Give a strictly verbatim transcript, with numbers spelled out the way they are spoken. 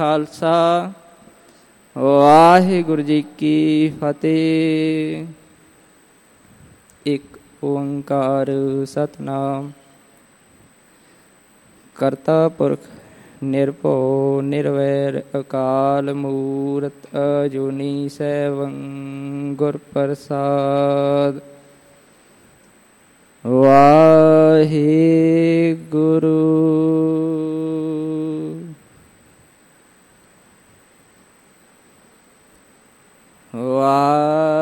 ਖਾਲਸਾ ਵਾਹਿਗੁਰੂ ਜੀ ਕੀ ਫਤਿਹ। ਇੱਕ ਓੰਕਾਰ ਸਤਿਨਾਮ ਕਰਤਾ ਪੁਰਖ ਨਿਰਭਉ ਨਿਰਵੈਰ ਅਕਾਲ ਮੂਰਤ ਅਜੂਨੀ ਸੈਭੰ ਗੁਰ ਪ੍ਰਸਾਦ। ਵਾਹਿਗੁਰੂ ਵਾਹਿਗੁਰੂ